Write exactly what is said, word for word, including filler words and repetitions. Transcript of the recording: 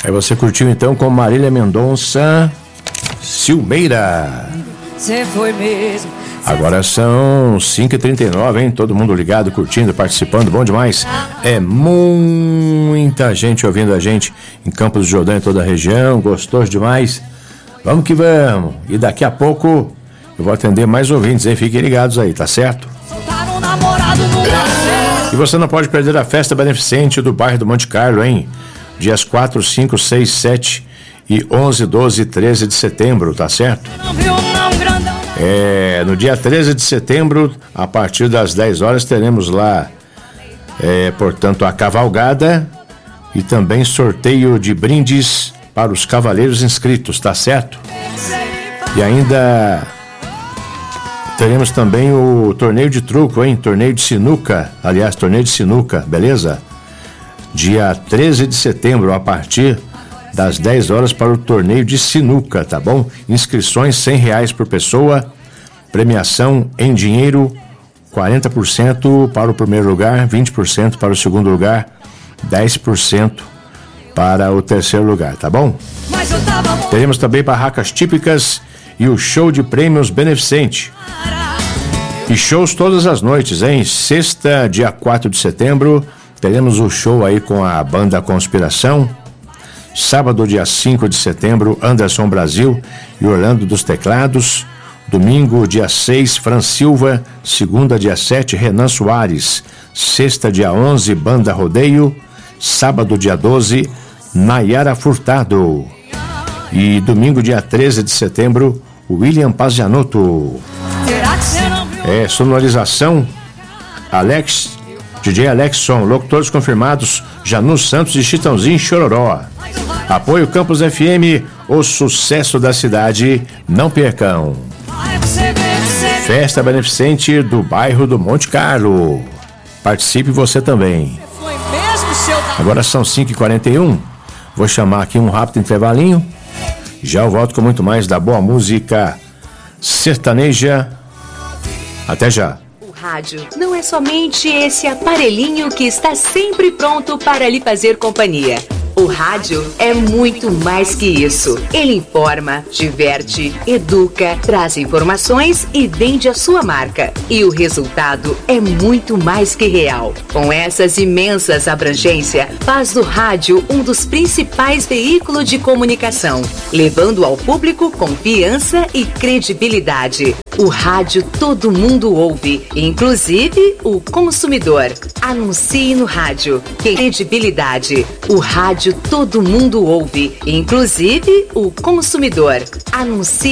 Aí você curtiu então com Marília Mendonça, Silmeira. Você foi mesmo. Agora são cinco e trinta e nove, hein? Todo mundo ligado, curtindo, participando, bom demais. É muita gente ouvindo a gente em Campos do Jordão, em toda a região, gostoso demais. Vamos que vamos. E daqui a pouco eu vou atender mais ouvintes, hein? Fiquem ligados aí, tá certo? E você não pode perder a festa beneficente do bairro do Monte Carlo, hein? Dias quatro, cinco, seis, sete e onze, doze e treze de setembro, tá certo? É, no dia treze de setembro, a partir das dez horas, teremos lá, é, portanto, a cavalgada e também sorteio de brindes para os cavaleiros inscritos, tá certo? E ainda teremos também o torneio de truco, hein? Torneio de sinuca, aliás, torneio de sinuca, beleza? Dia treze de setembro, a partir das dez horas para o torneio de sinuca, tá bom? Inscrições cem reais por pessoa, premiação em dinheiro, quarenta por cento para o primeiro lugar, vinte por cento para o segundo lugar, dez por cento para o terceiro lugar, tá bom? Teremos também barracas típicas e o show de prêmios beneficente. E shows todas as noites, hein? Sexta, dia quatro de setembro, teremos o show aí com a banda Conspiração. Sábado, dia cinco de setembro, Anderson Brasil e Orlando dos Teclados. Domingo, dia seis, Fran Silva. Segunda, dia sete, Renan Soares. Sexta, dia onze, Banda Rodeio. Sábado, dia doze, Nayara Furtado. E domingo, dia treze de setembro, William Pazianotto. É, sonorização, Alex, D J Alexson, locutores confirmados, Janu Santos e Chitãozinho Chororó. Apoio Campus F M, o sucesso da cidade, não percam. Festa beneficente do bairro do Monte Carlo. Participe você também. Agora são cinco e quarenta e um, vou chamar aqui um rápido intervalinho. Já eu volto com muito mais da boa música sertaneja. Até já. O rádio não é somente esse aparelhinho que está sempre pronto para lhe fazer companhia. O rádio é muito mais que isso. Ele informa, diverte, educa, traz informações e vende a sua marca. E o resultado é muito mais que real. Com essas imensas abrangências, faz do rádio um dos principais veículos de comunicação, levando ao público confiança e credibilidade. O rádio todo mundo ouve, inclusive o consumidor. Anuncie no rádio. Credibilidade. O rádio todo mundo ouve, inclusive o consumidor. Anuncie